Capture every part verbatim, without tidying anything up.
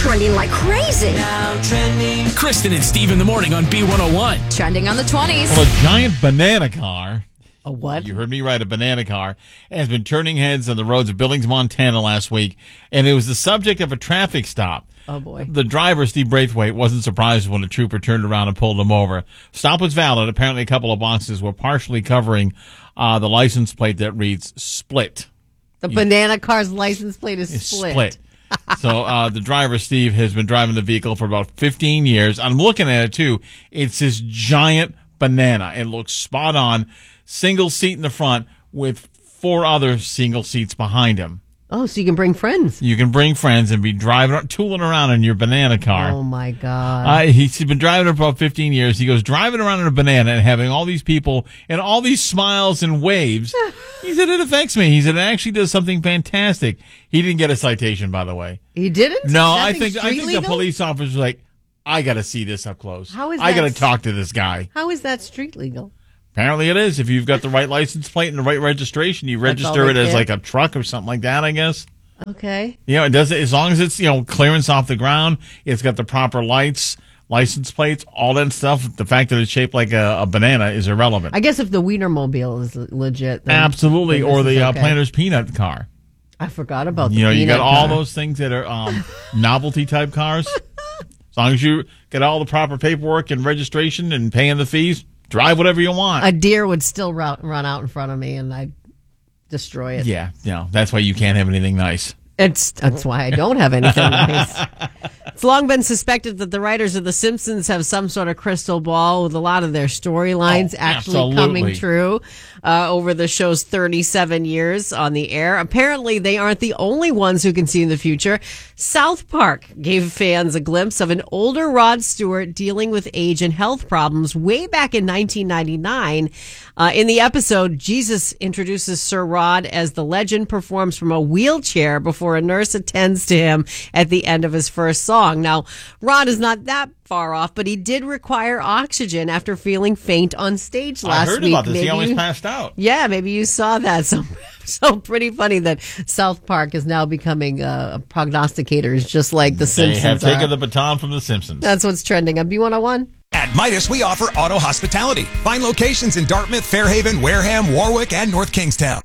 trending like crazy. Now trending. Kristen and Steve in the morning on B one oh one. Trending on the twenties. Well, a giant banana car. A what? You heard me right, a banana car has been turning heads on the roads of Billings, Montana last week, and it was the subject of a traffic stop. Oh, boy. The driver, Steve Braithwaite, wasn't surprised when a trooper turned around and pulled him over. Stop was valid. Apparently, a couple of boxes were partially covering uh, the license plate that reads split. The banana car's license plate is It's split. split. So uh, the driver, Steve, has been driving the vehicle for about fifteen years. I'm looking at it, too. It's this giant banana. It looks spot on. Single seat in the front with four other single seats behind him. Oh, so you can bring friends. You can bring friends and be driving, tooling around in your banana car. Oh, my God. Uh, he's been driving it for about fifteen years. He goes driving around in a banana and having all these people and all these smiles and waves. He said, it affects me. He said, it actually does something fantastic. He didn't get a citation, by the way. He didn't? No, Nothing I think I street think legal? the police officer was like, I got to see this up close. How is I that got to s- talk to this guy. How is that street legal? Apparently it is. If you've got the right license plate and the right registration, you That's all register it they as get? like a truck or something like that, I guess. Okay. You know, it does it as long as it's, you know, clearance off the ground, it's got the proper lights, license plates, all that stuff. The fact that it's shaped like a, a banana is irrelevant. I guess if the Wienermobile is legit. Then, Absolutely. then Or this the is uh, okay. Planter's Peanut car. I forgot about the You know, you peanut got all car. those things that are um, novelty type cars. As long as you get all the proper paperwork and registration and paying the fees, drive whatever you want. A deer would still run, run out in front of me and I'd destroy it. Yeah, yeah. That's why you can't have anything nice. It's That's why I don't have anything nice. It's long been suspected that the writers of The Simpsons have some sort of crystal ball with a lot of their storylines Oh, actually absolutely. coming true uh, over the show's thirty-seven years on the air. Apparently, they aren't the only ones who can see in the future. South Park gave fans a glimpse of an older Rod Stewart dealing with age and health problems way back in nineteen ninety-nine. Uh, in the episode, Jesus introduces Sir Rod as the legend performs from a wheelchair before a nurse attends to him at the end of his first song. Now, Rod is not that far off, but he did require oxygen after feeling faint on stage last I heard week. about this. He Maybe almost you- passed out. Yeah, maybe you saw that. So, so pretty funny that South Park is now becoming uh, prognosticators, just like the They Simpsons have taken are. the baton from the Simpsons. That's what's trending on B one oh one. At Midas, we offer auto hospitality. Find locations in Dartmouth, Fairhaven, Wareham, Warwick, and North Kingstown.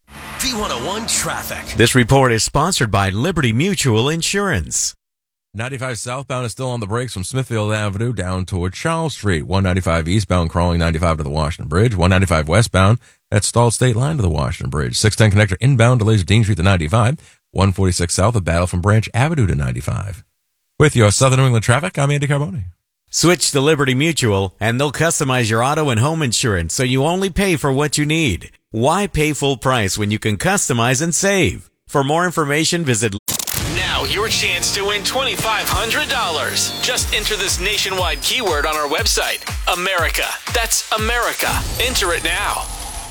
B one oh one traffic. This report is sponsored by Liberty Mutual Insurance. ninety-five southbound is still on the brakes from Smithfield Avenue down toward Charles Street. one ninety-five eastbound crawling ninety-five to the Washington Bridge. one ninety-five westbound at Stalled State Line to the Washington Bridge. six ten connector inbound delays Dean Street to ninety-five. one forty-six south of Battle from Branch Avenue to ninety-five. With your Southern New England traffic, I'm Andy Carboni. Switch to Liberty Mutual, and they'll customize your auto and home insurance so you only pay for what you need. Why pay full price when you can customize and save? For more information, visit Now your chance to win twenty-five hundred dollars. Just enter this nationwide keyword on our website. America. That's America. Enter it now.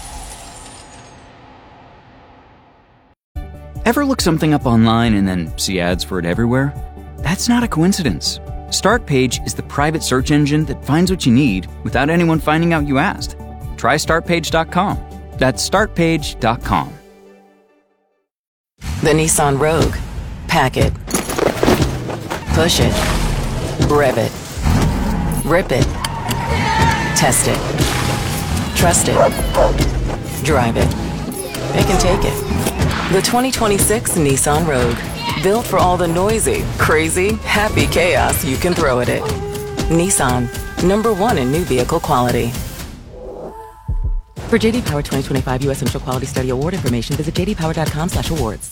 Ever look something up online and then see ads for it everywhere? That's not a coincidence. StartPage is the private search engine that finds what you need without anyone finding out you asked. Try start page dot com. That's start page dot com. The Nissan Rogue. Pack it. Push it. Rev it. Rip it. Test it. Trust it. Drive it. It can take it. The twenty twenty-six Nissan Rogue. Built for all the noisy, crazy, happy chaos you can throw at it. Nissan. Number one in new vehicle quality. For J D Power twenty twenty-five U S Central Quality Study Award information, visit j d power dot com slash awards.